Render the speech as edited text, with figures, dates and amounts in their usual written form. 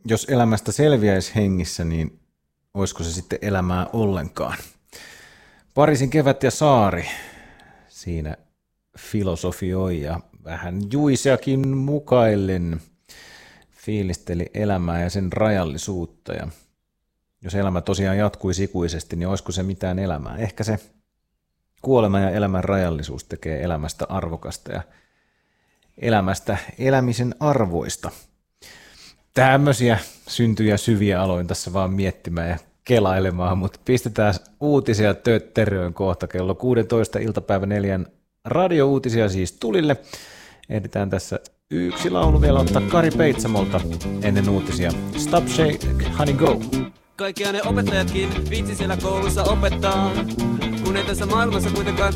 jos elämästä selviäisi hengissä, niin olisiko se sitten elämää ollenkaan? Pariisin kevät ja saari siinä filosofioi ja vähän juiseakin mukaillen fiilisteli elämää ja sen rajallisuutta. Ja jos elämä tosiaan jatkuisi ikuisesti, niin olisiko se mitään elämää? Ehkä se kuolema ja elämän rajallisuus tekee elämästä arvokasta ja elämästä elämisen arvoista. Tämmöisiä syntyjä syviä aloin tässä vaan miettimään ja kelailemaan, mutta pistetään uutisia tötteröön kohta kello 16 iltapäivä 4 radiouutisia siis tulille. Ehditään tässä yksi laulu vielä ottaa Kari Peitsamolta ennen uutisia. Stop, shake, honey, go! Kaikkia ne opettajatkin viitsi siellä koulussa opettaa, kun ei tässä maailmassa kuitenkaan